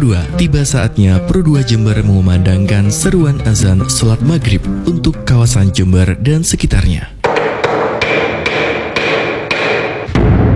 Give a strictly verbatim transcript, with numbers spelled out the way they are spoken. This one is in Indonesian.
dua, tiba saatnya Pro dua Jember mengumandangkan seruan azan sholat maghrib untuk kawasan Jember dan sekitarnya.